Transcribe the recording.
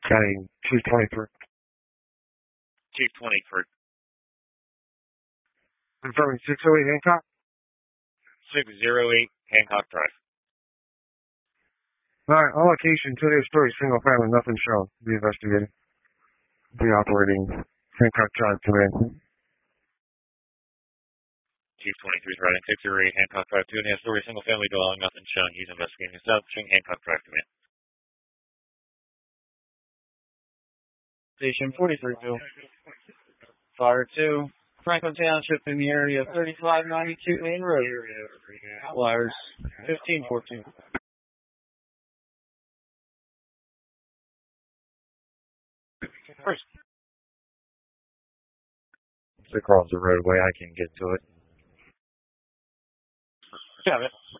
Scanning Chief 23. Chief 23. Confirming 608 Hancock. 608 Hancock Drive. Alright, on location, 2-day story, single family, nothing shown. Be investigating. Be operating Hancock Drive command. Chief 23 is riding 608 Hancock Drive, 2.5-story single family dwelling, nothing shown. He's investigating establishing Hancock Drive command. Station 43-2. Fire 2. Franklin Township in the area of 3592 Main Road. Wires 1514. First. It's across the roadway. I can get to it. Got it.